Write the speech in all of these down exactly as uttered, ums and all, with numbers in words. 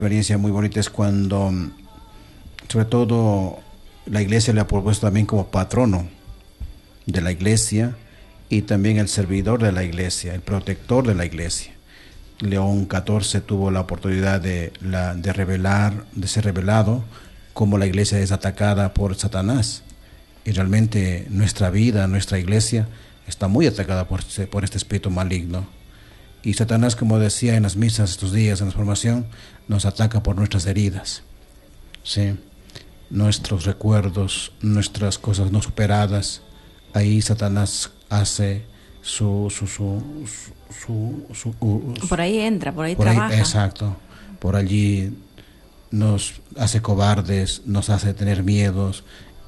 experiencia muy bonita es cuando, sobre todo, la iglesia le ha propuesto también como patrono de la iglesia y también el servidor de la iglesia, el protector de la iglesia. León catorce tuvo la oportunidad de, la, de revelar, de ser revelado cómo la iglesia es atacada por Satanás. Y realmente nuestra vida, nuestra iglesia, está muy atacada por, por este espíritu maligno. Y Satanás, como decía en las misas estos días, en la formación, nos ataca por nuestras heridas, ¿sí? Nuestros recuerdos, nuestras cosas no superadas. Ahí Satanás hace su... su, su, su, su, su, su por ahí entra, por ahí por trabaja. Ahí, exacto. Por allí nos hace cobardes, nos hace tener miedos.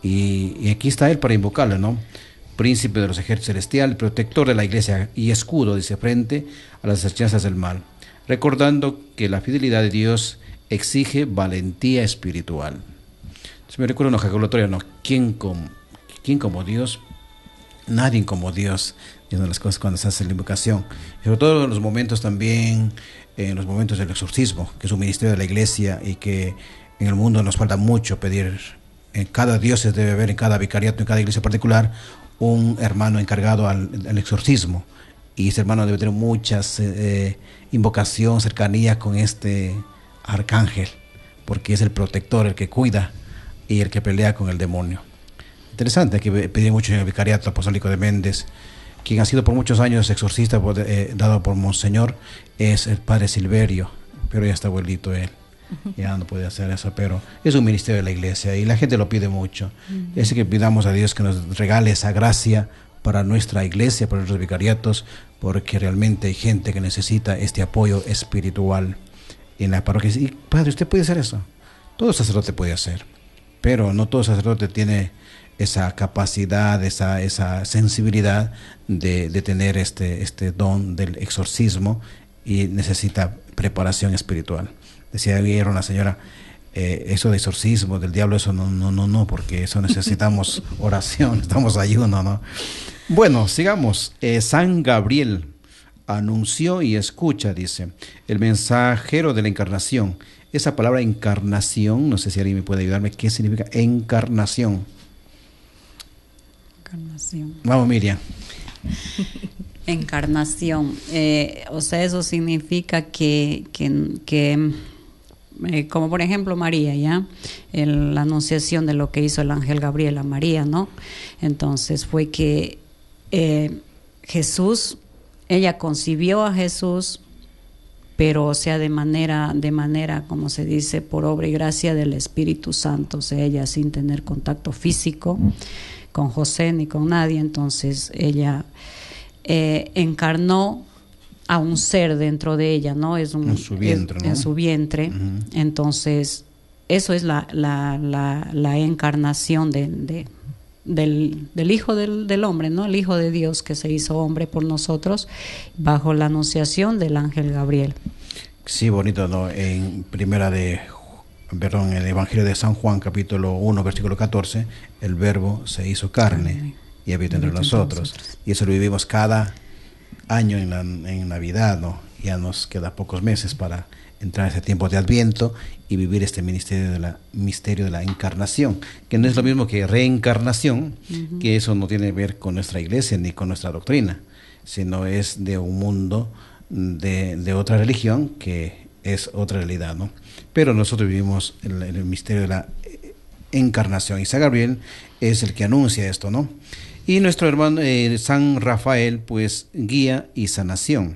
Y, y aquí está él para invocarle, ¿no? Príncipe de los ejércitos celestiales, protector de la iglesia y escudo, dice, frente a las acechanzas del mal, recordando que la fidelidad de Dios exige valentía espiritual. Entonces me recuerdo una ejaculatoria, ¿no? ¿Quién como, ¿Quién como Dios? Nadie como Dios. Y una de las cosas cuando se hace la invocación, sobre todo en los momentos también, en los momentos del exorcismo, que es un ministerio de la iglesia y que en el mundo nos falta mucho pedir. En cada diócesis debe haber, en cada vicariato, en cada iglesia particular, un hermano encargado al, al exorcismo, y ese hermano debe tener muchas eh, invocación, cercanía con este arcángel, porque es el protector, el que cuida y el que pelea con el demonio. Interesante, aquí pedí mucho en el vicariato apostólico de Méndez, quien ha sido por muchos años exorcista eh, dado por Monseñor, es el padre Silverio, pero ya está abuelito él. Ya no puede hacer eso, pero es un ministerio de la iglesia y la gente lo pide mucho. Uh-huh. Es que pidamos a Dios que nos regale esa gracia para nuestra iglesia, para nuestros vicariatos, porque realmente hay gente que necesita este apoyo espiritual en la parroquia. Y padre, usted puede hacer eso. Todo sacerdote puede hacer, pero no todo sacerdote tiene esa capacidad, esa, esa sensibilidad de, de tener este, este don del exorcismo, y necesita preparación espiritual. Decía ayer una señora, eh, eso de exorcismo del diablo, eso no, no, no, no, porque eso necesitamos oración, necesitamos ayuno, ¿no? Bueno, sigamos. Eh, San Gabriel anunció y escucha, dice, el mensajero de la encarnación. Esa palabra encarnación, no sé si alguien me puede ayudarme, ¿qué significa encarnación? Encarnación. Vamos, Miriam. Encarnación, eh, o sea, eso significa que, que, que eh, como por ejemplo María, ¿ya? El, la anunciación de lo que hizo el ángel Gabriel a María, ¿no? Entonces fue que eh, Jesús, ella concibió a Jesús, pero o sea, de manera, de manera, como se dice, por obra y gracia del Espíritu Santo, o sea, ella sin tener contacto físico con José ni con nadie. Entonces ella eh, encarnó a un ser dentro de ella, ¿no? Es un, en su vientre, es, ¿no? En su vientre. Uh-huh. Entonces, eso es la, la, la, la encarnación de, de, del, del Hijo del, del Hombre, ¿no? El Hijo de Dios que se hizo hombre por nosotros bajo la anunciación del ángel Gabriel. Sí, bonito, ¿no? En primera de, perdón, en el Evangelio de San Juan, capítulo uno, versículo catorce, el Verbo se hizo carne Ay, y habita entre nosotros. nosotros. Y eso lo vivimos cada año en, la, en Navidad, ¿no? Ya nos queda pocos meses para entrar en ese tiempo de Adviento y vivir este misterio de la, misterio de la encarnación, que no es lo mismo que reencarnación, uh-huh. que eso no tiene que ver con nuestra iglesia ni con nuestra doctrina, sino es de un mundo de, de otra religión que es otra realidad, ¿no? Pero nosotros vivimos el, el misterio de la encarnación, y San Gabriel es el que anuncia esto, ¿no? Y nuestro hermano eh, San Rafael, pues, guía y sanación,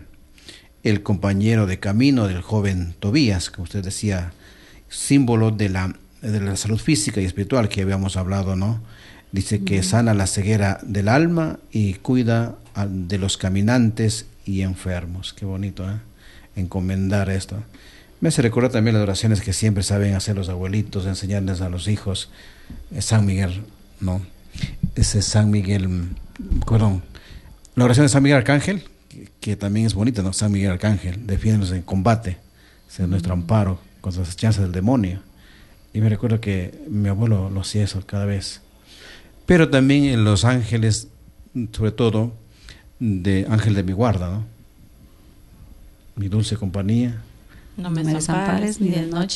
el compañero de camino del joven Tobías, como usted decía, símbolo de la, de la salud física y espiritual que habíamos hablado, ¿no? Dice que sana la ceguera del alma y cuida a, de los caminantes y enfermos. Qué bonito, ¿eh? Encomendar esto. Me hace recordar también las oraciones que siempre saben hacer los abuelitos, enseñarles a los hijos. San Miguel, ¿no? Ese San Miguel, perdón, la oración de San Miguel Arcángel, que, que también es bonita, ¿no? San Miguel Arcángel, defiéndonos en combate, es nuestro amparo contra las chanzas del demonio. Y me recuerdo que mi abuelo lo hacía eso cada vez. Pero también en los ángeles, sobre todo, de ángel de mi guarda, ¿no? Mi dulce compañía, No me desampares ni de noche